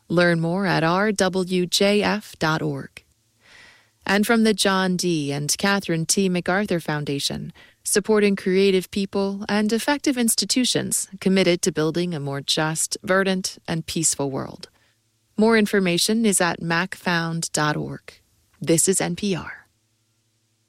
Learn more at rwjf.org. And from the John D. and Catherine T. MacArthur Foundation, supporting creative people and effective institutions committed to building a more just, verdant, and peaceful world. More information is at macfound.org. This is NPR.